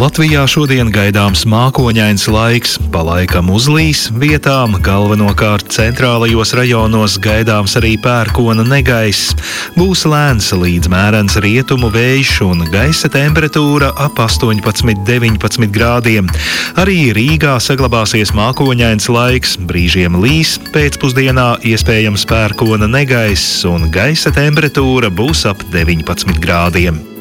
Latvijā šodien gaidāms mākoņains laiks, pa laikam uzlīs vietām, galvenokārt centrālajos rajonos gaidāms arī pērkona negaiss. Būs lēns līdz mērens rietumu vējš un gaisa temperatūra ap 18–19 grādiem. Arī Rīgā saglabāsies mākoņains laiks, brīžiem līs, pēcpusdienā iespējams pērkona negaiss un gaisa temperatūra būs ap 19 grādiem.